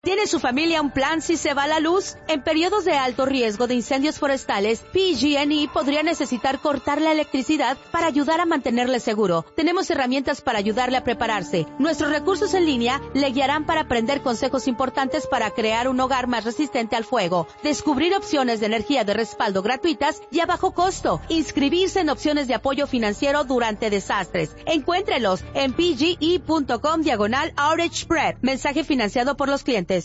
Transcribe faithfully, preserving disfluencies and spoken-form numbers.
¿Tiene su familia un plan si se va la luz? En periodos de alto riesgo de incendios forestales, P G and E podría necesitar cortar la electricidad para ayudar a mantenerle seguro. Tenemos herramientas para ayudarle a prepararse. Nuestros recursos en línea le guiarán para aprender consejos importantes para crear un hogar más resistente al fuego, descubrir opciones de energía de respaldo gratuitas y a bajo costo, inscribirse en opciones de apoyo financiero durante desastres. Encuéntrelos en pge.com diagonal outage spread. Mensaje financiado por los clientes.